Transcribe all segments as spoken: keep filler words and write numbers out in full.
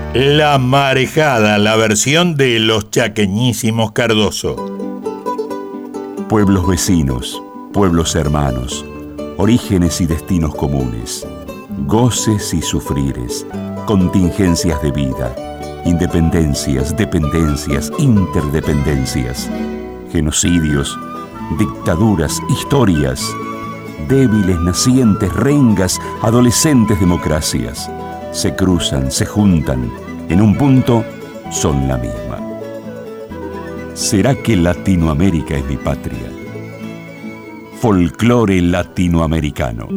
La Marejada, la versión de los chaqueñísimos Cardoso. Pueblos vecinos, pueblos hermanos, orígenes y destinos comunes, goces y sufrires, contingencias de vida, independencias, dependencias, interdependencias, genocidios, dictaduras, historias, débiles, nacientes, rengas, adolescentes democracias, se cruzan, se juntan, en un punto son la misma. ¿Será que Latinoamérica es mi patria? Folclore latinoamericano.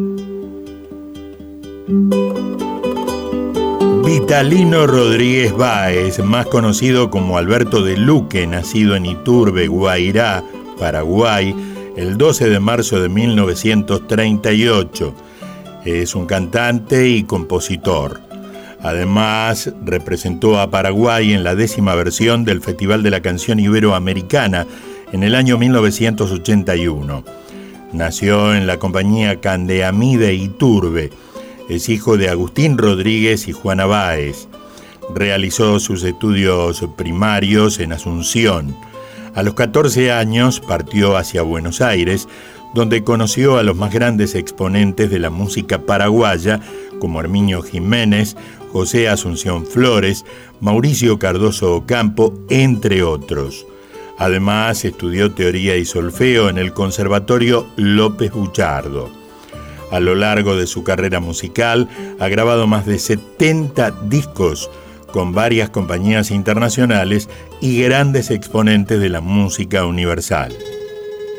Vitalino Rodríguez Báez, más conocido como Alberto de Luque, nacido en Iturbe, Guairá, Paraguay, el doce de marzo de mil novecientos treinta y ocho. Es un cantante y compositor. Además, representó a Paraguay en la décima versión del Festival de la Canción Iberoamericana en el año mil novecientos ochenta y uno. Nació en la compañía Candeamí de Iturbe. Es hijo de Agustín Rodríguez y Juana Báez. Realizó sus estudios primarios en Asunción. A los catorce años partió hacia Buenos Aires, donde conoció a los más grandes exponentes de la música paraguaya, como Herminio Jiménez, José Asunción Flores, Mauricio Cardoso Ocampo, entre otros. Además, estudió teoría y solfeo en el Conservatorio López Buchardo. A lo largo de su carrera musical, ha grabado más de setenta discos con varias compañías internacionales y grandes exponentes de la música universal.